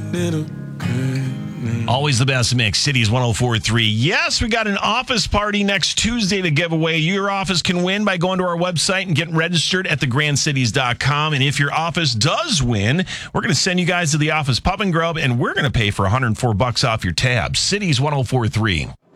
little good. Always the best mix. Cities 104.3. Yes, we got an office party next Tuesday to give away. Your office can win by going to our website and getting registered at thegrandcities.com. And if your office does win, we're going to send you guys to the office pub and grub, and we're going to pay for $104 off your tab. Cities 104.3.